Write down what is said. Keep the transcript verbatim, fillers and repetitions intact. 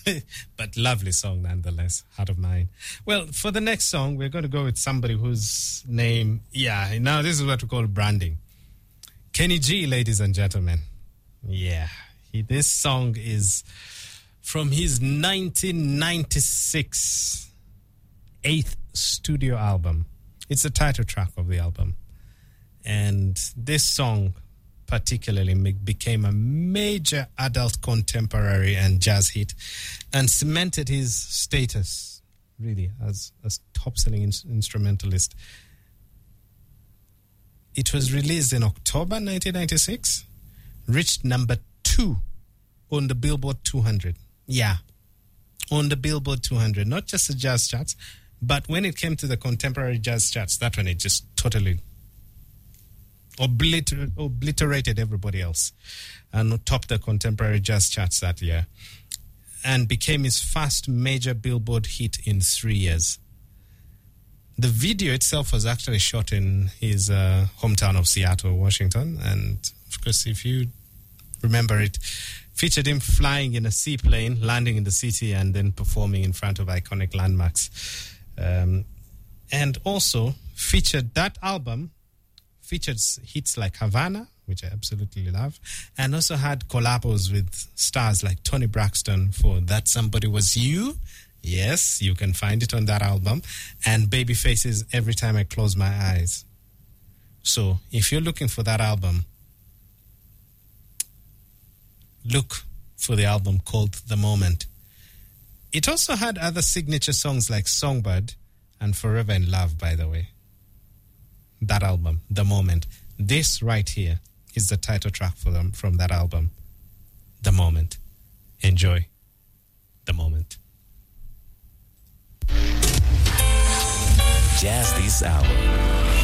But lovely song nonetheless, Heart of Mine. Well, for the next song, we're going to go with somebody whose name, yeah, now this is what we call branding. Kenny G, ladies and gentlemen. Yeah, he, this song is from his nineteen ninety-six eighth studio album. It's the title track of the album. And this song particularly became a major adult contemporary and jazz hit and cemented his status, really, as a top-selling in- instrumentalist. It was released in October nineteen ninety-six, reached number two on the Billboard two hundred. Yeah, on the Billboard two hundred, not just the jazz charts, but when it came to the contemporary jazz charts, that one, it just totally obliter- obliterated everybody else and topped the contemporary jazz charts that year and became his first major Billboard hit in three years. The video itself was actually shot in his uh, hometown of Seattle, Washington, and of course, if you remember it, featured him flying in a seaplane, landing in the city, and then performing in front of iconic landmarks. Um, and also featured that album, featured hits like Havana, which I absolutely love, and also had collabos with stars like Toni Braxton for That Somebody Was You. Yes, you can find it on that album. And Babyface's Every Time I Close My Eyes. So if you're looking for that album, look for the album called The Moment. It also had other signature songs like Songbird and Forever in Love, by the way. That album, The Moment. This right here is the title track for them from that album, The Moment. Enjoy The Moment. Jazz this hour.